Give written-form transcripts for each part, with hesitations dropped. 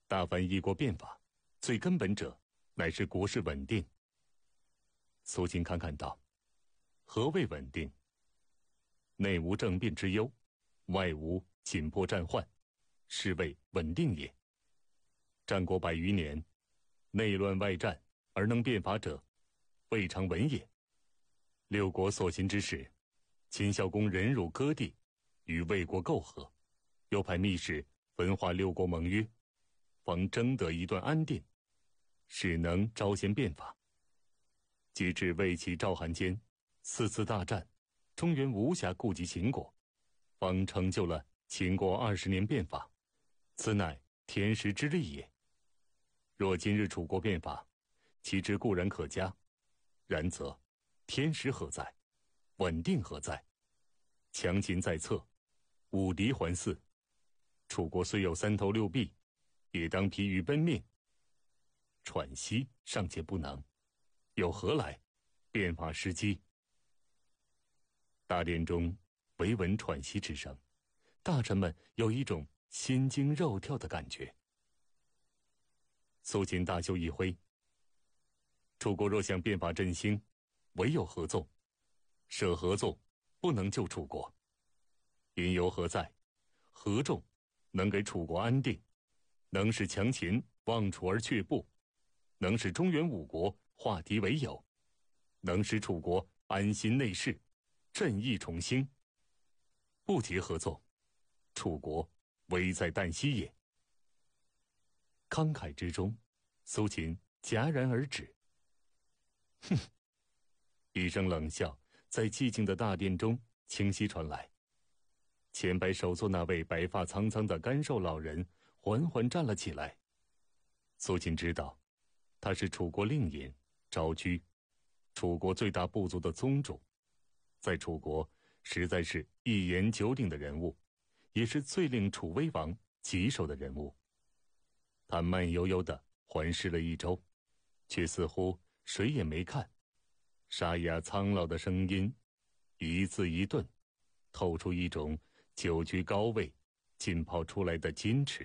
大凡一国变法，最根本者，乃是国事稳定。苏秦侃侃道：何谓稳定？内无政变之忧，外无紧迫战患，是谓稳定也。战国100余年，内乱外战而能变法者，未尝闻也。六国所行之事，秦孝公忍辱割地，与魏国媾和，又派密使分化六国盟约，方争得一段安定，使能招贤变法。及至魏齐赵韩间4次大战，中原无暇顾及秦国，方成就了秦国20年变法，此乃天时之利也。若今日楚国变法，其之固然可嘉，然则天时何在？稳定何在？强秦在侧，武敌环伺，楚国虽有3头6臂，也当疲于奔命，喘息尚且不能，有何来变法时机？大殿中唯闻喘息之声，大臣们有一种心惊肉跳的感觉。苏秦大袖一挥：楚国若想变法振兴，唯有合纵，舍合纵不能救楚国。因由何在？合纵能给楚国安定，能使强秦望楚而却步，能使中原5国化敌为友，能使楚国安心内事，振义重兴。不结合纵，楚国危在旦夕也。慷慨之中，苏秦戛然而止。哼！一声冷笑在寂静的大殿中清晰传来。前排首座那位白发苍苍的干瘦老人缓缓站了起来。苏秦知道，他是楚国令尹昭居，楚国最大部族的宗主，在楚国实在是一言九鼎的人物，也是最令楚威王棘手的人物。他慢悠悠地环视了一周，却似乎谁也没看，沙哑苍老的声音一字一顿，透出一种久居高位浸泡出来的矜持。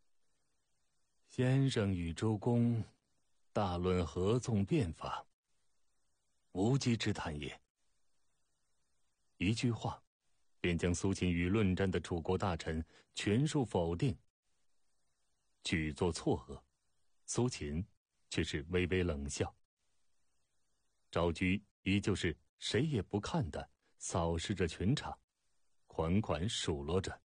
先生与周公大论合纵变法，无稽之谈也。一句话便将苏秦与论战的楚国大臣全数否定。举作错愕，苏秦却是微微冷笑。昭居依旧是谁也不看的扫视着全场，款款数落着：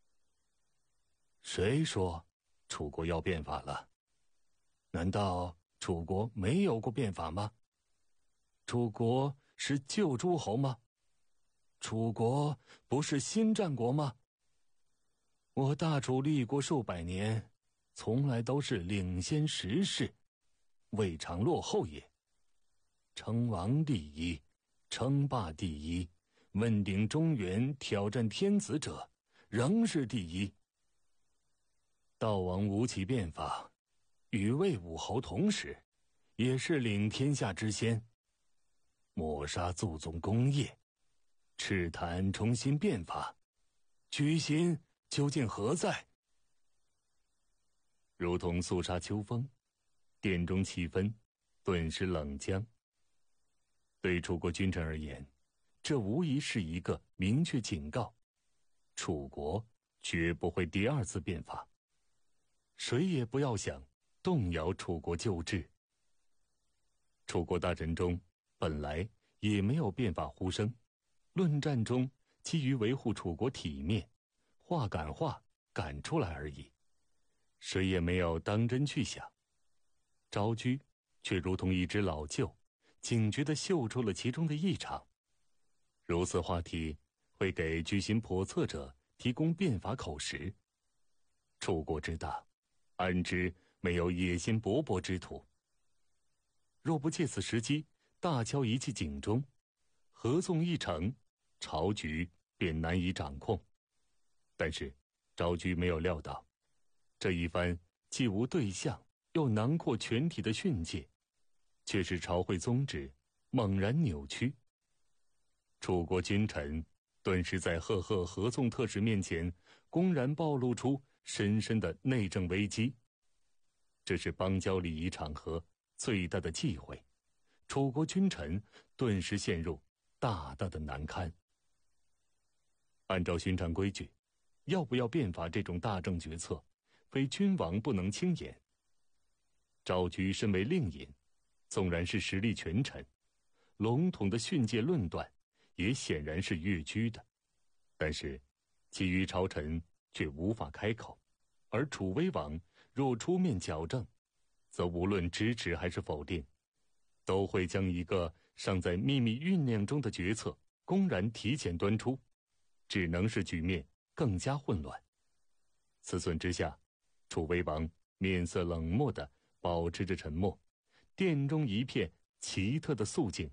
谁说楚国要变法了？难道楚国没有过变法吗？楚国是旧诸侯吗？楚国不是新战国吗？我大楚立国数百年，从来都是领先时势，未尝落后也。称王第一，称霸第一，问鼎中原，挑战天子者，仍是第一。悼王吴起变法，与魏武侯同时，也是领天下之先。抹杀祖宗功业，赤檀重新变法，居心究竟何在？如同肃杀秋风，殿中气氛顿时冷僵。对楚国君臣而言，这无疑是一个明确警告：楚国绝不会第2次变法，谁也不要想动摇楚国旧制。楚国大臣中本来也没有变法呼声，论战中基于维护楚国体面，话赶话赶出来而已，谁也没有当真去想。昭居却如同一只老鹫，警觉地嗅出了其中的异常。如此话题会给居心叵测者提供变法口实。楚国之大，安知没有野心勃勃之徒？若不借此时机大敲一记警钟，合纵一成，朝局便难以掌控。但是昭居没有料到，这一番既无对象又囊括全体的训诫，却使朝会宗旨猛然扭曲。楚国君臣顿时在赫赫合纵特使面前公然暴露出深深的内政危机， 这是邦交礼仪场合最大的忌讳，楚国君臣顿时陷入大大的难堪。按照寻常规矩，要不要变法这种大政决策，非君王不能轻言。赵居身为令尹，纵然是实力权臣，笼统的训诫论断也显然是越居的，但是其余朝臣却无法开口，而楚威王若出面矫正，则无论支持还是否定，都会将一个尚在秘密酝酿中的决策公然提前端出，只能使局面更加混乱。此损之下，楚威王面色冷漠地保持着沉默，殿中一片奇特的肃静。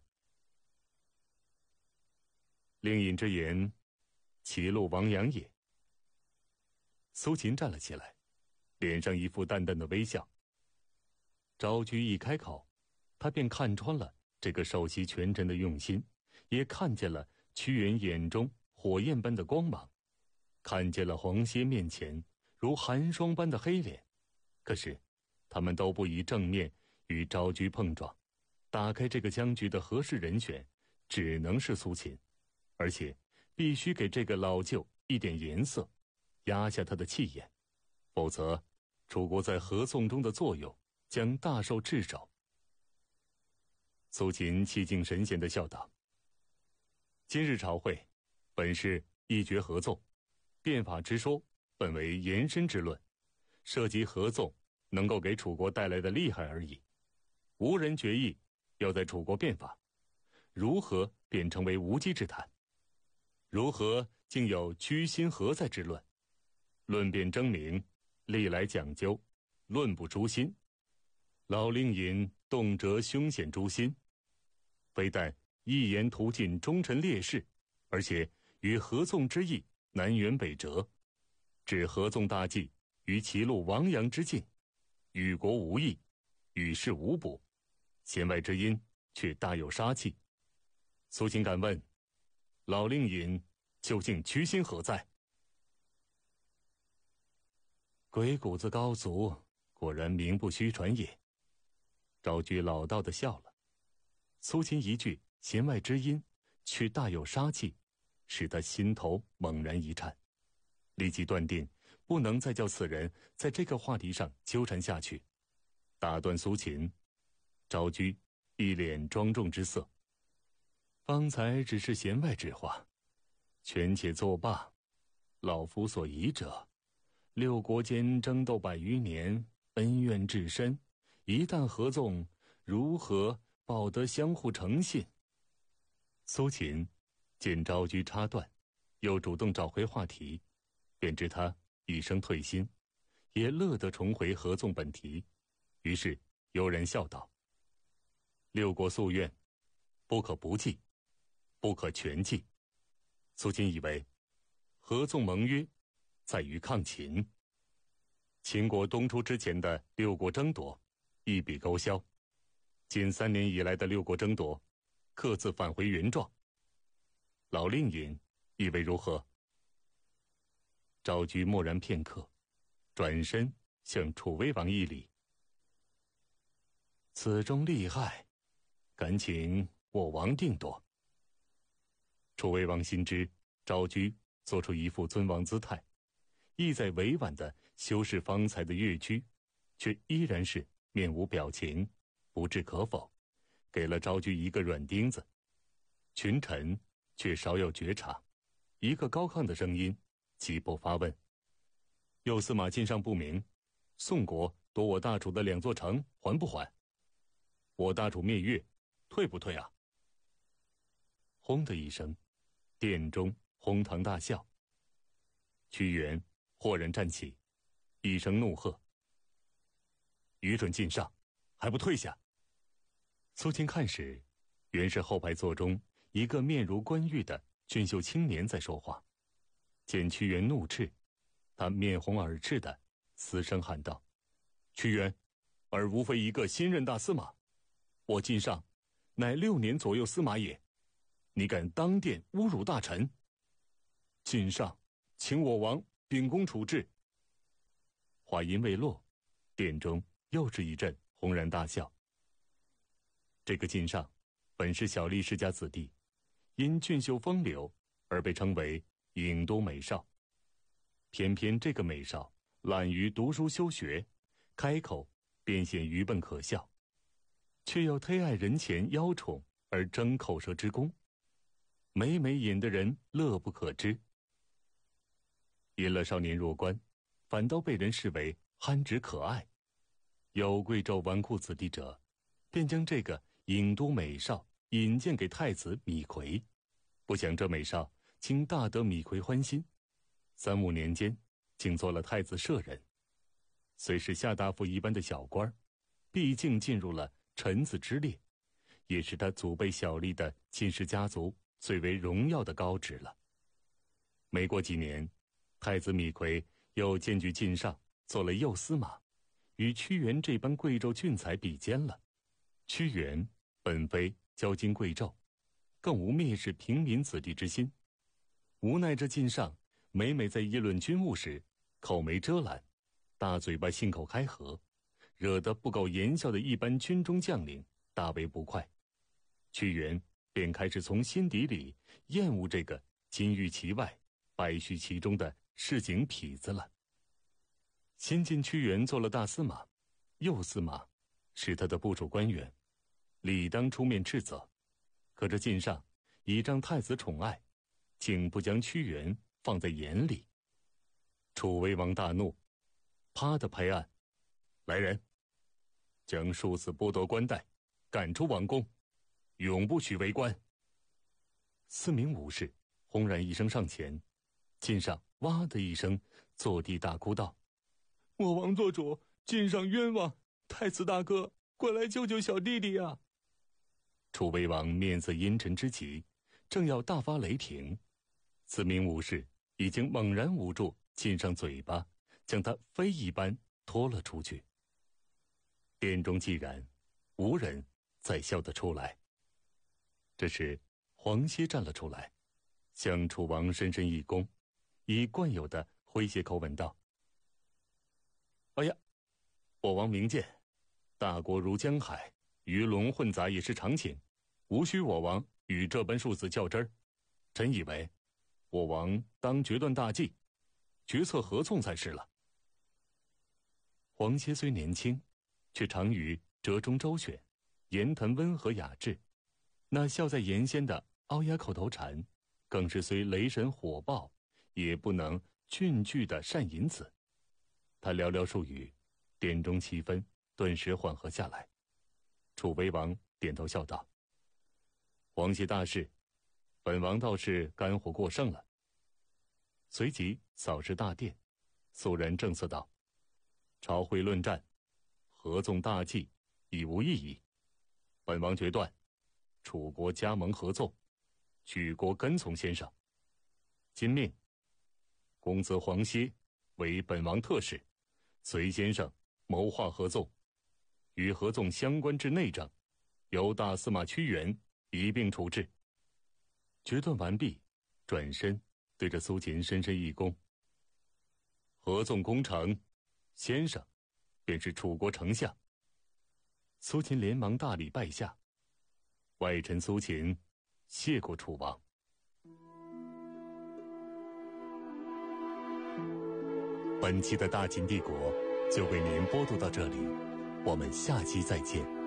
令尹之言，齐鲁王阳也。苏秦站了起来，脸上一副淡淡的微笑。赵居一开口，他便看穿了这个首席权臣的用心，也看见了屈原眼中火焰般的光芒，看见了黄歇面前如寒霜般的黑脸。可是他们都不宜正面与赵居碰撞，打开这个僵局的合适人选只能是苏秦，而且必须给这个老舅一点颜色，压下他的气焰，否则楚国在合纵中的作用将大受掣肘。苏秦气定神闲地笑道：今日朝会本是一决合纵，变法之说本为延伸之论，涉及合纵能够给楚国带来的利害而已。无人决议要在楚国变法，如何便成为无稽之谈？如何竟有居心何在之论？论辩争明，历来讲究论不诛心。老令尹动辄凶险诛心，非但一言屠尽忠臣烈士，而且与合纵之意南辕北辙，置合纵大计于齐鲁王阳之境，与国无益，与世无补，弦外之音却大有杀气。苏秦敢问，老令尹究竟居心何在？鬼谷子高足，果然名不虚传也。赵居老道地笑了。苏秦一句弦外之音，却大有杀气，使他心头猛然一颤，立即断定不能再叫此人在这个话题上纠缠下去，打断苏秦。赵居一脸庄重之色：方才只是弦外之话，权且作罢。老夫所疑者，六国间争斗100余年，恩怨至深，一旦合纵，如何报得相互诚信？苏秦见赵居插断，又主动找回话题，便知他一生退心，也乐得重回合纵本题，于是悠然笑道：六国夙愿，不可不继，不可全继。苏秦以为合纵盟约在于抗秦，秦国东出之前的六国争夺一笔勾销，近3年以来的六国争夺各自返回原状。老令尹以为如何？赵居默然片刻，转身向楚威王一礼：此中利害，敢请我王定夺。楚威王心知赵居做出一副尊王姿态，意在委婉地修饰方才的越居，却依然是面无表情，不置可否，给了赵居一个软钉子。群臣却少有觉察，一个高亢的声音急迫发问：右司马进上不明，宋国夺我大楚的2座城，还不还？我大楚灭越，退不退啊？轰的一声，殿中哄堂大笑。屈原豁然站起，一声怒喝：愚蠢进上，还不退下！苏秦看时，原是后排座中一个面如冠玉的俊秀青年在说话。见屈原怒斥，他面红耳赤的嘶声喊道：屈原，尔无非一个新任大司马，我晋上乃6年左右司马也，你敢当殿侮辱大臣？晋上请我王秉公处置。话音未落，殿中又是一阵轰然大笑。这个晋上本是小吏世家子弟，因俊秀风流而被称为郢都美少。偏偏这个美少懒于读书修学，开口便显愚笨可笑，却又忒爱人前邀宠而争口舌之功，每每引得人乐不可支。因了少年弱冠，反倒被人视为憨直可爱。有贵胄纨绔子弟者，便将这个郢都美少引荐给太子米奎，不想这美少竟大得米奎欢心，3、5年间竟做了太子舍人。虽是下大夫一般的小官，毕竟进入了臣子之列，也是他祖辈小吏的秦氏家族最为荣耀的高职了。没过几年，太子米奎又荐举晋上做了右司马，与屈原这般贵胄俊才比肩了。屈原本非骄矜贵胄，更无蔑视平民子弟之心，无奈这晋上每每在议论军务时口没遮拦，大嘴巴信口开河，惹得不苟言笑的一般军中将领大为不快。屈原便开始从心底里厌恶这个金玉其外败絮其中的市井痞子了。新晋屈原做了大司马，右司马是他的部属官员，理当出面斥责。可这晋上倚仗太子宠爱，竟不将屈原放在眼里。楚威王大怒，啪的拍案，来人，将庶子剥夺冠带，赶出王宫，永不许为官。4名武士轰然一声上前，晋上哇的一声坐地大哭道：我王做主，晋上冤枉，太子大哥，快来救救小弟弟啊！楚威王面色阴沉之极，正要大发雷霆，4名武士已经猛然捂住晋上嘴巴，将他飞一般拖了出去。殿中寂然，无人再笑得出来。这时黄歇站了出来，向楚王深深一躬，以惯有的诙谐口吻道：哎呀，我王明鉴，大国如江海，鱼龙混杂也是常情，无需我王与这般庶子较真儿。臣以为我王当决断大计，决策合纵才是了。黄歇虽年轻，却常于折中周旋，言谈温和雅致，那笑在颜先的凹哑口头禅，更是虽雷神火爆，也不能峻拒的善引子。他寥寥数语，殿中气氛顿时缓和下来。楚威王点头笑道：黄歇大事，本王倒是肝火过盛了。随即扫视大殿，肃然正色道：朝会论战，合纵大计已无意义。本王决断，楚国加盟合纵，举国跟从先生。今命公子黄歇为本王特使，随先生谋划合纵，与合纵相关之内政，由大司马屈原一并处置。决断完毕，转身对着苏秦深深一躬：合纵攻城，先生便是楚国丞相。苏秦连忙大礼拜下：外臣苏秦谢过楚王。本期的大秦帝国就为您播读到这里，我们下期再见。